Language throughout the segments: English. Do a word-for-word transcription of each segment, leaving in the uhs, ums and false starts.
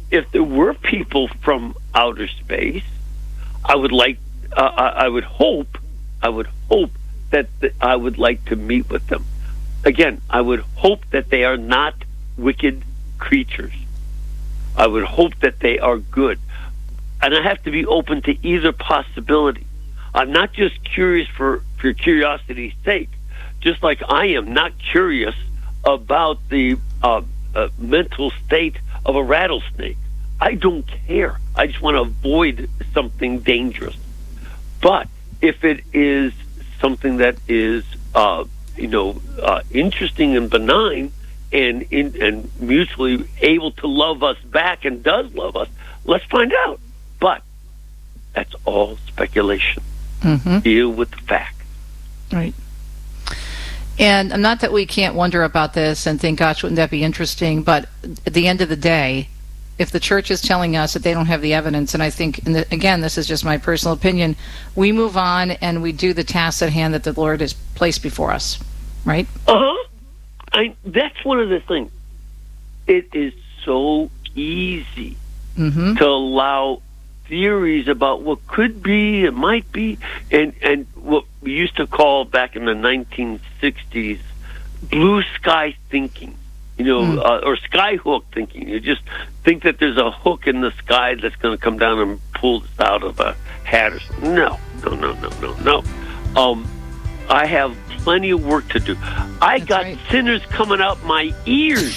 if there were people from outer space, I would like, uh, I, I would hope, I would hope that the, I would like to meet with them. Again, I would hope that they are not wicked creatures. I would hope that they are good. And I have to be open to either possibility. I'm not just curious for, for curiosity's sake, just like I am not curious about the uh, uh, mental state of a rattlesnake. I don't care. I just want to avoid something dangerous. But if it is something that is, uh, you know, uh, interesting and benign, and in, and mutually able to love us back and does love us, let's find out. But that's all speculation. Mm-hmm. Deal with the facts. Right. And not that we can't wonder about this and think, gosh, wouldn't that be interesting? But at the end of the day, if the church is telling us that they don't have the evidence, and I think, and the, again, this is just my personal opinion, we move on and we do the tasks at hand that the Lord has placed before us, right? Uh-huh. I, that's one of the things. It is so easy mm-hmm. to allow theories about what could be, it might be, and, and what we used to call back in the nineteen sixties blue sky thinking, you know, mm. uh, or sky hook thinking. You just think that there's a hook in the sky that's going to come down and pull us out of a hat or something. No, no, no, no, no, no. Um, I have plenty of work to do. I That's got right. sinners coming out my ears.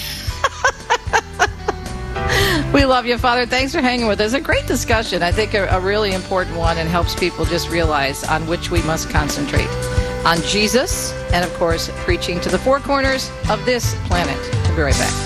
We love you, Father. Thanks for hanging with us. A great discussion. I think a, a really important one, and helps people just realize on which we must concentrate. On Jesus, and of course, preaching to the four corners of this planet. We'll be right back.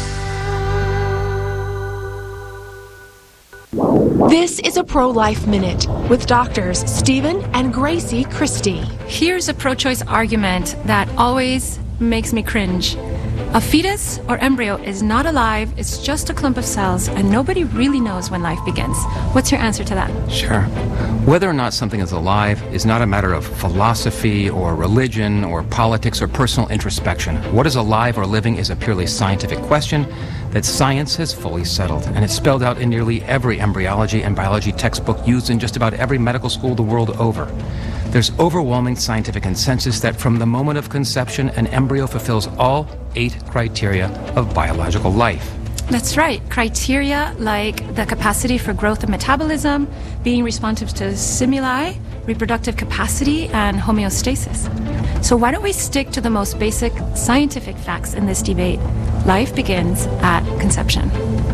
This is a Pro-Life Minute with doctors Stephen and Gracie Christie. Here's a pro-choice argument that always makes me cringe. A fetus or embryo is not alive, it's just a clump of cells, and nobody really knows when life begins. What's your answer to that? Sure. Whether or not something is alive is not a matter of philosophy or religion or politics or personal introspection. What is alive or living is a purely scientific question that science has fully settled, and it's spelled out in nearly every embryology and biology textbook used in just about every medical school the world over. There's overwhelming scientific consensus that from the moment of conception, an embryo fulfills all eight criteria of biological life. That's right. Criteria like the capacity for growth and metabolism, being responsive to stimuli, reproductive capacity, and homeostasis. So why don't we stick to the most basic scientific facts in this debate? Life begins at conception.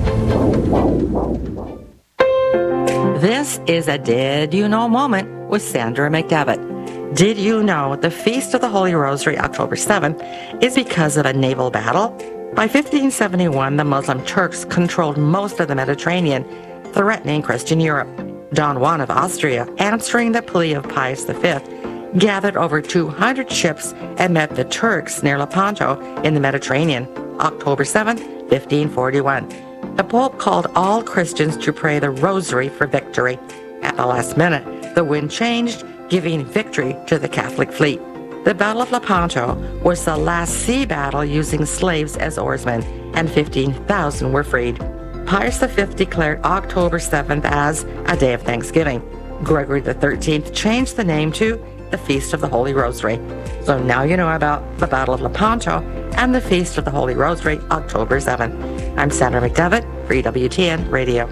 This is a Did You Know moment with Sandra McDevitt. Did you know the Feast of the Holy Rosary, October seventh, is because of a naval battle? By fifteen seventy-one, the Muslim Turks controlled most of the Mediterranean, threatening Christian Europe. Don Juan of Austria, answering the plea of Pius the Fifth, gathered over two hundred ships and met the Turks near Lepanto in the Mediterranean, October seventh, fifteen forty-one. The Pope called all Christians to pray the Rosary for victory. At the last minute, the wind changed, giving victory to the Catholic fleet. The Battle of Lepanto was the last sea battle using slaves as oarsmen, and fifteen thousand were freed. Pius the Fifth declared October seventh as a day of Thanksgiving. Gregory the Thirteenth changed the name to the Feast of the Holy Rosary. So now you know about the Battle of Lepanto and the Feast of the Holy Rosary, October seventh. I'm Sandra McDevitt for E W T N Radio.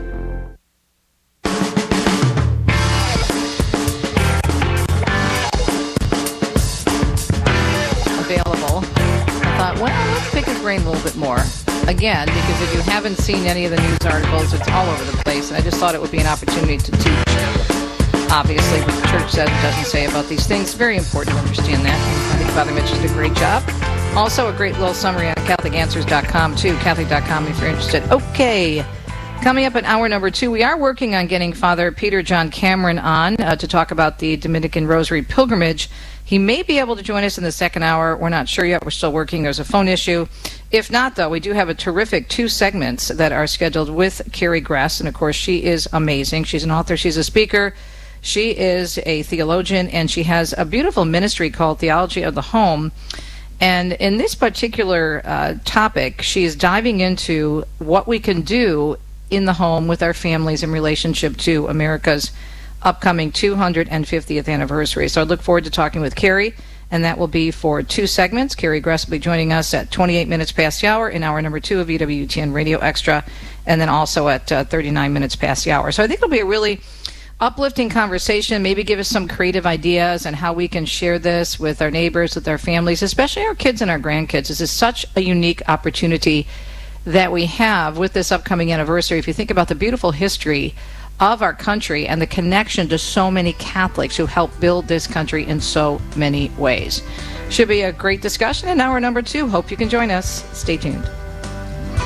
Available. I thought, well, let's pick his brain a little bit more. Again, because if you haven't seen any of the news articles, it's all over the place, and I just thought it would be an opportunity to teach. Obviously, what the church says and doesn't say about these things. Very important to understand that. I think Father Mitch did a great job. Also, a great little summary on Catholic Answers dot com, too. Catholic dot com if you're interested. Okay. Coming up in hour number two, we are working on getting Father Peter John Cameron on uh, to talk about the Dominican Rosary Pilgrimage. He may be able to join us in the second hour. We're not sure yet. We're still working. There's a phone issue. If not, though, we do have a terrific two segments that are scheduled with Carrie Gress. And, of course, she is amazing. She's an author. She's a speaker. She is a theologian, and she has a beautiful ministry called Theology of the Home. And in this particular uh, topic, she is diving into what we can do in the home with our families in relationship to America's upcoming two hundred fiftieth anniversary. So I look forward to talking with Carrie, and that will be for two segments. Carrie Gress will be joining us at twenty-eight minutes past the hour in hour number two of E W T N Radio Extra, and then also at uh, thirty-nine minutes past the hour. So I think it'll be a really uplifting conversation, maybe give us some creative ideas on how we can share this with our neighbors, with our families, especially our kids and our grandkids. This is such a unique opportunity that we have with this upcoming anniversary. If you think about the beautiful history of our country and the connection to so many Catholics who helped build this country in so many ways. Should be a great discussion in hour number two. Hope you can join us. Stay tuned.